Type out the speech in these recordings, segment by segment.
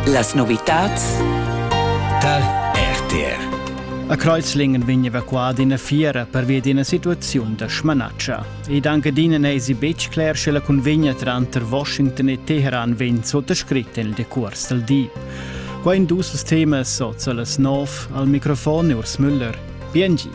Las novitats tal RTR. A Kreuzlingen vegn evacuat in a fiera per via di una situazione da schmanaccia. Ed anche di una eisi bec clar che la convegna tra Washington e Teheran vegn sottoscritta nel decurs del di. Qua in dus temas sozza las 9 al microfono Urs Müller. BNG.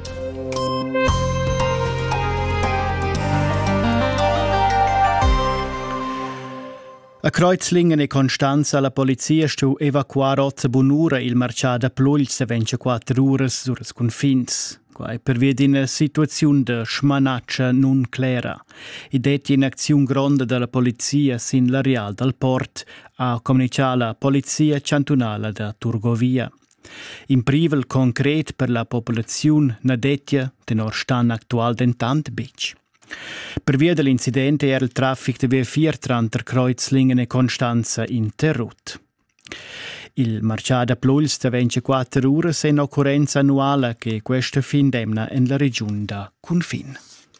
A Kreuzlingen e Constanza la polizia stu evacuar ozza bunura il marciada Plugls a 24 uras sur os confins. Quai per via d'ina situazione de schmanaccia non clara. I detti in azione gronda della polizia sin l'Areal del Port a comunicare la polizia cantonale da Turgovia. In privel concret per la popolazione nadetia tenor stan actual dentant bec. Per via dell'incidente era il traffico di via 4 tra Kreuzlingen e Constanza interrotto. Il marciada Plugls da 24 ore è un'occorrenza annuale che questa fin demna nella regione da confin.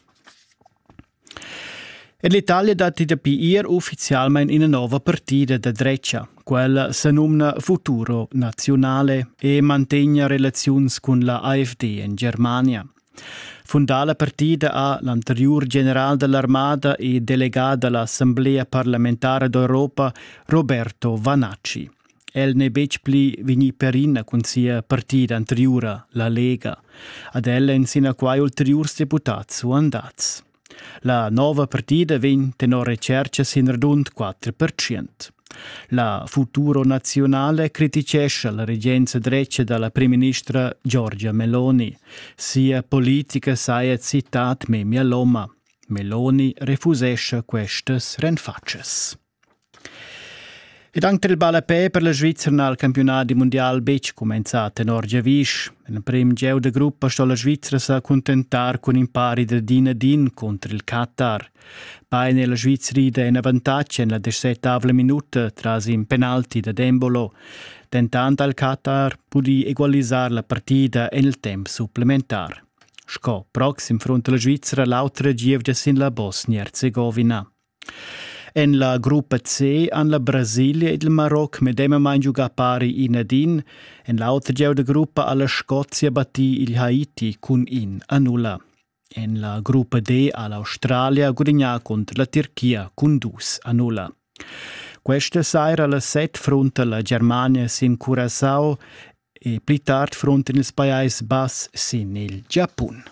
E l'Italia dà da pier ufficialmente in una nuova partita da Dreccia. Quella si nomina Futuro Nazionale e mantiene relazioni con la AfD in Germania. Fondà la partita a l'anterior generale dell'Armata e delegato all'Assemblea parlamentare d'Europa Roberto Vanacci. El ne bec pli vegni perina con sia partita anteriore, la Lega. Ad ella insina quai ulteriors deputats su andats. La nova partita vegn tenor recerca sin radund 4%. La Futuro Nazionale criticesce la reggenza dreccia dalla prima ministra Giorgia Meloni. Sia politica saia citat memia l'oma. Meloni refusesce questas renfacces. Ed anche il balapè per la Svizzera al campionato mondiale bec comenzato in Orgevisch. Nel primo geo de gruppa sto la Svizzera sa contentar con impari da din contro il Qatar. Poi nella Svizzera in vantaggio nella 17ª minuta trasi in penalti da Dembolo. Tentando il Qatar pudi equalizzare la partita nel tempo supplementare. Sco proxim fronte alla Svizzera l'altra gievgia sin la Bosnia-Herzegovina. En la gruppa C han la Brasilia ed il Maroc medema mai giuga pari in adin. En l'altra geu de gruppa alla Scozia batti il Haiti cun in a nulla. En la gruppa D all'Australia gudigna contro la Turchia cun 2-0. Questa sera alla 7 fronte alla Germania sin Curaçao e pli tard fronte nel Paesi Bassi sin il Giappun.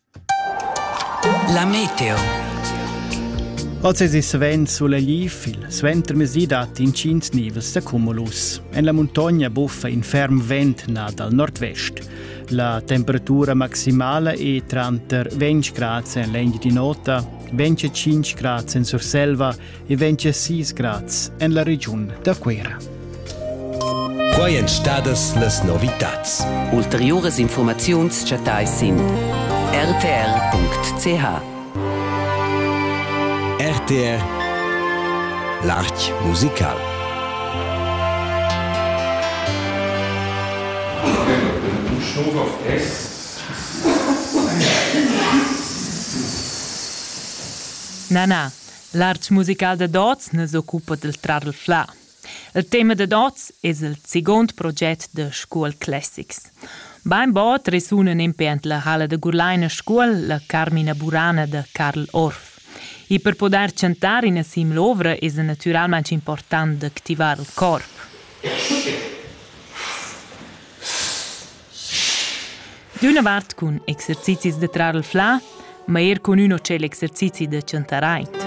La meteo. Oggi si vede sulla Glif, il sventer mesidat in 5 nivels da cumulus. En la montagna buffa in ferm vent na dal nord-vest. La temperatura maximale è 20 gradi in legno di nota, 25 gradi in Surselva e 26 gradi in la regione da Quera. Quai en stadas las novitats. Ulteriores informazions chatais sin rtr.ch. RTR L'Arch Musical. Stufe auf S. Na, l'Arch Musical de Dots ne s'occupa del Tradel Fla. Il tema de Dots è il secondo progetto de School Classics. Beim Bad resunen impiant la Halle de Gurlaina School la Carmina Burana de Karl Orff. E per poter cantare in sim l'ovra è naturalmente importante attivare il corpo. D'una part con esercizi de Tradel Fla, ma con uno c'è l'esercizi de cantarait.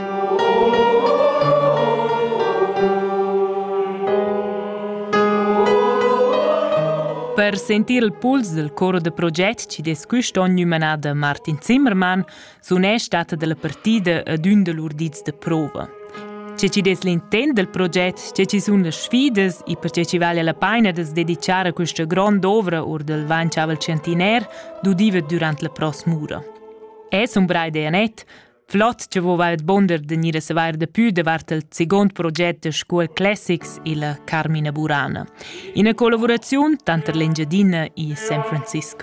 Per sentire il puls del coro de progetto ci discust ogni manada Martin Zimmermann è stata della partita ad un dell'urdits de prova. C'è ci des l'intent del progetto, c'è ci sono le sfide e perché ci vale la pena di dedicare a questa grande opera or del 20 centenario d'udiva durante la prossima ora. È un braide anet, flott che vo valet bonder de nire se vair de più davart il secondo progetto de School Classics e la Carmina Burana. In collaborazione tanto l'Engiadina e San Francisco.